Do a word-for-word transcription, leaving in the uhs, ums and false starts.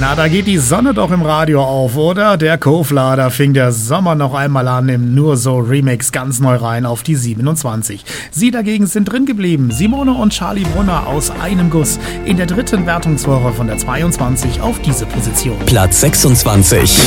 Na, da geht die Sonne doch im Radio auf, oder? Der Kofler, da fing der Sommer noch einmal an im Nur So Remix ganz neu rein auf die siebenundzwanzig. Sie dagegen sind drin geblieben. Simone und Charlie Brunner aus einem Guss in der dritten Wertungswoche von der zweiundzwanzig auf diese Position. Platz sechsundzwanzig.